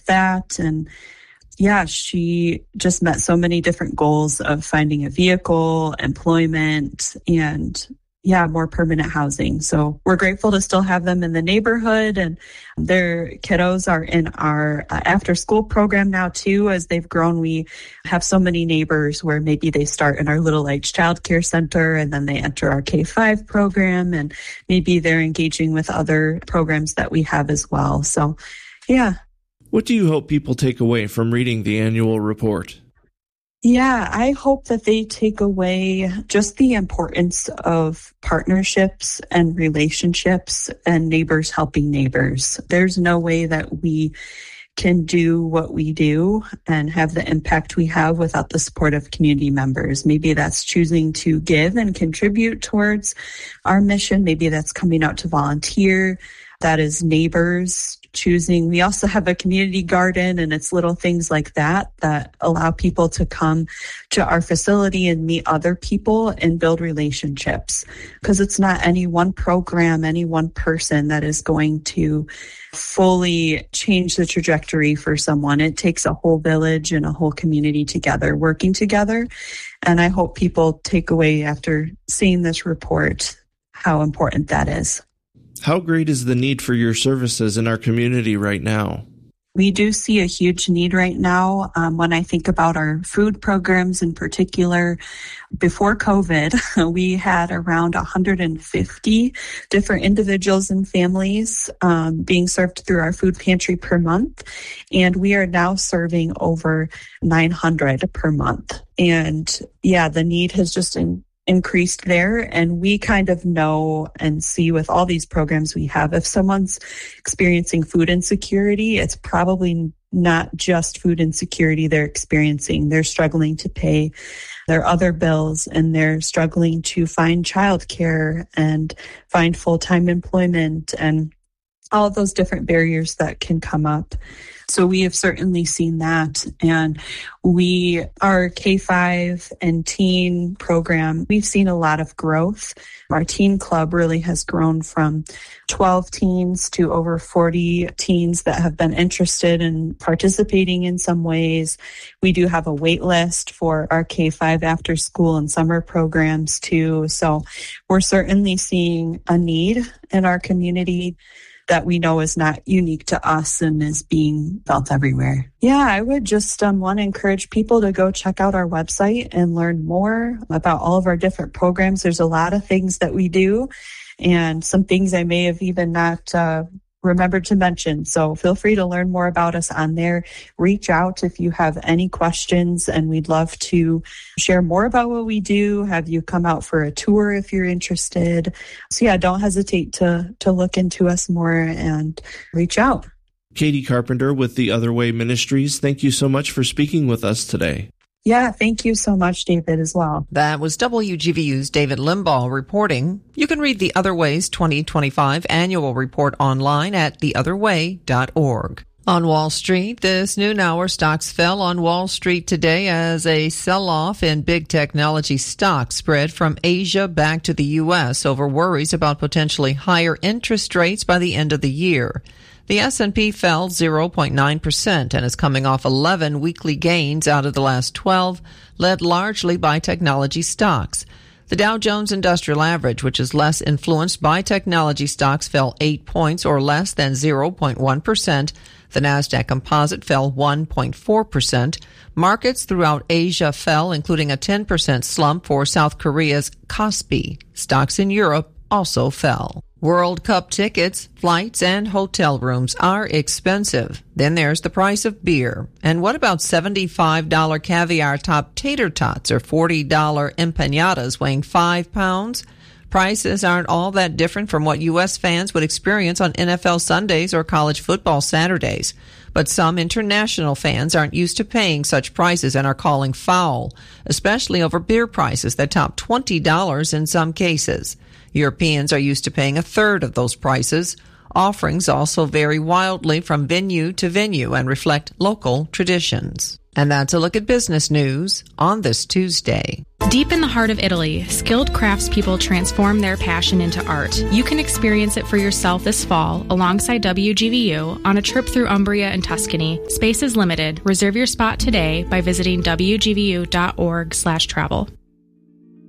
that. And yeah, she just met so many different goals of finding a vehicle, employment, and more permanent housing. So we're grateful to still have them in the neighborhood, and their kiddos are in our after school program now too. As they've grown, we have so many neighbors where maybe they start in our Little Age Child Care Center and then they enter our K-5 program, and maybe they're engaging with other programs that we have as well. So, yeah. What do you hope people take away from reading the annual report? Yeah, I hope that they take away just the importance of partnerships and relationships and neighbors helping neighbors. There's no way that we can do what we do and have the impact we have without the support of community members. Maybe that's choosing to give and contribute towards our mission. Maybe that's coming out to volunteer. That is neighbors choosing. We also have a community garden, and it's little things like that that allow people to come to our facility and meet other people and build relationships. Because it's not any one program, any one person that is going to fully change the trajectory for someone. It takes a whole village and a whole community together, working together. And I hope people take away after seeing this report how important that is. How great is the need for your services in our community right now? We do see a huge need right now. When I think about our food programs in particular, before COVID, we had around 150 different individuals and families being served through our food pantry per month. And we are now serving over 900 per month. And yeah, the need has just increased there. And we kind of know and see with all these programs we have, if someone's experiencing food insecurity, it's probably not just food insecurity they're experiencing. They're struggling to pay their other bills, and they're struggling to find childcare and find full-time employment and all of those different barriers that can come up. So we have certainly seen that. And our K-5 and teen program, we've seen a lot of growth. Our teen club really has grown from 12 teens to over 40 teens that have been interested in participating in some ways. We do have a wait list for our K-5 after school and summer programs too. So we're certainly seeing a need in our community that we know is not unique to us and is being felt everywhere. Yeah, I would just want to encourage people to go check out our website and learn more about all of our different programs. There's a lot of things that we do, and some things I may have even not remembered to mention. So feel free to learn more about us on there. Reach out if you have any questions, and we'd love to share more about what we do, have you come out for a tour if you're interested. So yeah, don't hesitate to look into us more and reach out. Katie Carpenter with The Other Way Ministries, thank you so much for speaking with us today. Yeah, thank you so much, David, as well. That was WGVU's David Limbaugh reporting. You can read The Other Way's 2025 annual report online at theotherway.org. On Wall Street, this noon hour, stocks fell on Wall Street today as a sell-off in big technology stocks spread from Asia back to the U.S. over worries about potentially higher interest rates by the end of the year. The S&P fell 0.9% and is coming off 11 weekly gains out of the last 12, led largely by technology stocks. The Dow Jones Industrial Average, which is less influenced by technology stocks, fell 8 points or less than 0.1%. The Nasdaq Composite fell 1.4%. Markets throughout Asia fell, including a 10% slump for South Korea's Kospi. Stocks in Europe also fell. World Cup tickets, flights, and hotel rooms are expensive. Then there's the price of beer. And what about $75 caviar top tater tots or $40 empanadas weighing 5 pounds? Prices aren't all that different from what U.S. fans would experience on NFL Sundays or college football Saturdays. But some international fans aren't used to paying such prices and are calling foul, especially over beer prices that top $20 in some cases. Europeans are used to paying a third of those prices. Offerings also vary wildly from venue to venue and reflect local traditions. And that's a look at business news on this Tuesday. Deep in the heart of Italy, skilled craftspeople transform their passion into art. You can experience it for yourself this fall alongside WGVU on a trip through Umbria and Tuscany. Space is limited. Reserve your spot today by visiting wgvu.org/travel.